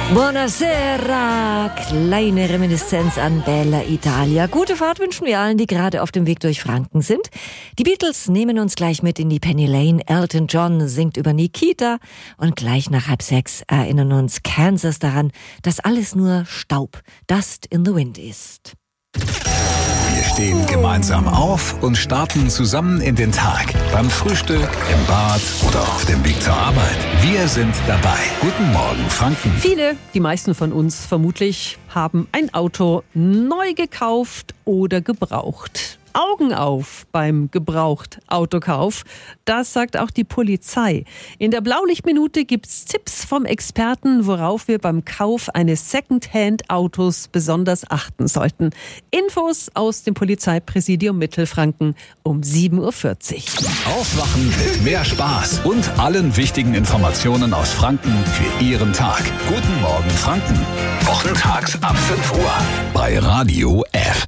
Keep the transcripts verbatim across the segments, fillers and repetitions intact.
Buonasera, kleine Reminiszenz an Bella Italia. Gute Fahrt wünschen wir allen, die gerade auf dem Weg durch Franken sind. Die Beatles nehmen uns gleich mit in die Penny Lane. Elton John singt über Nikita. Und gleich nach halb sechs erinnern uns Kansas daran, dass alles nur Staub, Dust in the Wind ist. Wir stehen gemeinsam auf und starten zusammen in den Tag. Beim Frühstück, im Bad oder auf dem Weg zur Arbeit. Wir sind dabei. Guten Morgen, Franken. Viele, die meisten von uns vermutlich, haben ein Auto neu gekauft oder gebraucht. Augen auf beim Gebraucht-Autokauf. Das sagt auch die Polizei. In der Blaulichtminute gibt's Tipps vom Experten, worauf wir beim Kauf eines Secondhand-Autos besonders achten sollten. Infos aus dem Polizeipräsidium Mittelfranken um sieben Uhr vierzig. Aufwachen mit mehr Spaß und allen wichtigen Informationen aus Franken für Ihren Tag. Guten Morgen, Franken. Wochentags ab fünf Uhr bei Radio F.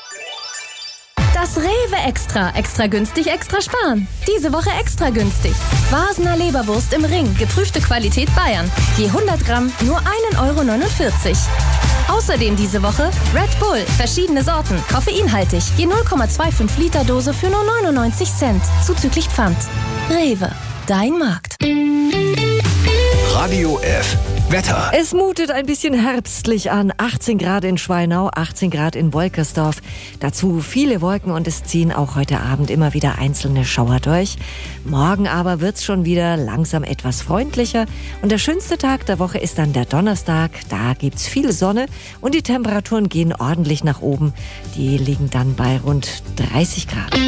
Das Rewe Extra. Extra günstig, extra sparen. Diese Woche extra günstig. Wasner Leberwurst im Ring. Geprüfte Qualität Bayern. Je hundert Gramm nur ein Euro neunundvierzig. Außerdem diese Woche Red Bull. Verschiedene Sorten. Koffeinhaltig. Je null Komma fünfundzwanzig Liter Dose für nur neunundneunzig Cent. Zuzüglich Pfand. Rewe. Dein Markt. Radio F. Wetter. Es mutet ein bisschen herbstlich an. achtzehn Grad in Schweinau, achtzehn Grad in Wolkersdorf. Dazu viele Wolken und es ziehen auch heute Abend immer wieder einzelne Schauer durch. Morgen aber wird's schon wieder langsam etwas freundlicher. Und der schönste Tag der Woche ist dann der Donnerstag. Da gibt's viel Sonne und die Temperaturen gehen ordentlich nach oben. Die liegen dann bei rund dreißig Grad.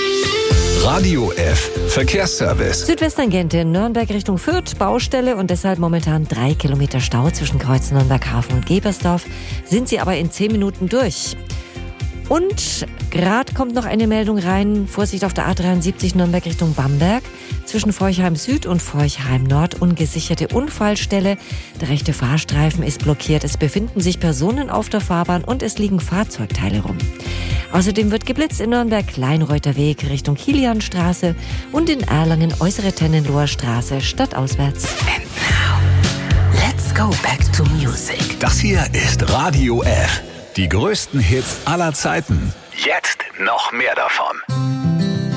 Radio F. Verkehrsservice. Südwesttangente Nürnberg Richtung Fürth, Baustelle und deshalb momentan drei Kilometer Stau zwischen Kreuz Nürnberg-Hafen und Gebersdorf. Sind sie aber in zehn Minuten durch. Und gerade kommt noch eine Meldung rein. Vorsicht auf der A dreiundsiebzig Nürnberg Richtung Bamberg. Zwischen Forchheim Süd und Forchheim Nord ungesicherte Unfallstelle. Der rechte Fahrstreifen ist blockiert. Es befinden sich Personen auf der Fahrbahn und es liegen Fahrzeugteile rum. Außerdem wird geblitzt in Nürnberg Kleinreuther Weg Richtung Kilianstraße und in Erlangen Äußere Tennenloher Straße stadtauswärts. And now, let's go back to music. Das hier ist Radio F. Die größten Hits aller Zeiten. Jetzt noch mehr davon.